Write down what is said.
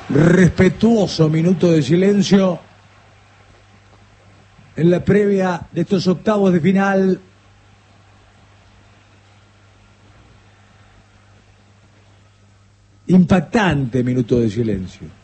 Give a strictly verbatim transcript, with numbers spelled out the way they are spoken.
respetuoso minuto de silencio en la previa de estos octavos de final. Impactante minuto de silencio.